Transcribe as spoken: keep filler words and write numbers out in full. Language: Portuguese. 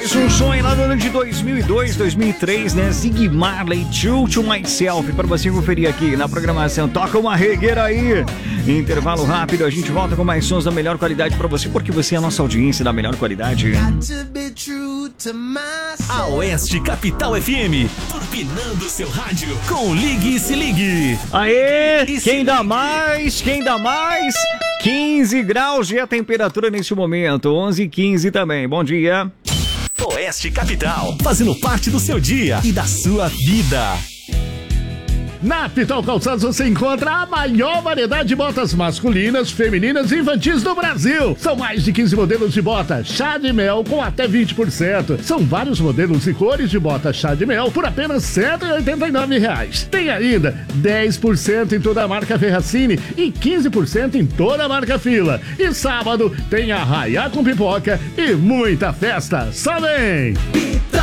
mais um sonho lá no ano de dois mil e dois, dois mil e três, né? Zig Marley, True to Myself, para você conferir aqui na programação. Toca uma regueira aí. Intervalo rápido, a gente volta com mais sons da melhor qualidade para você, porque você é a nossa audiência da melhor qualidade. A Oeste Capital F M, turbinando seu rádio com Ligue e Se Ligue. Aê, quem dá mais, quem dá mais? quinze graus é a temperatura nesse momento, onze e quinze também. Bom dia. Oeste Capital, fazendo parte do seu dia e da sua vida. Na Pitol Calçados você encontra a maior variedade de botas masculinas, femininas e infantis do Brasil. São mais de quinze modelos de bota chá de mel com até vinte por cento. São vários modelos e cores de bota chá de mel por apenas cento e oitenta e nove reais. Tem ainda dez por cento em toda a marca Ferracini e quinze por cento em toda a marca Fila. E sábado tem arraiá com pipoca e muita festa. Só vem!